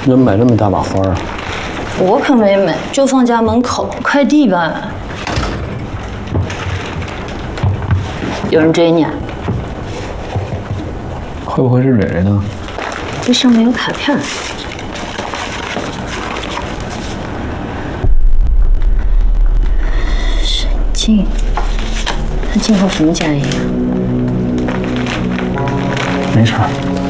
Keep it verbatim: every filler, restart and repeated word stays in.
怎么买这么大把花啊？ 我可没买，就放家门口，快递罢了。有人追你啊？ 会不会是蕊蕊呢？ 这上面有卡片。沈静，他今后什么家业啊？ 没事儿。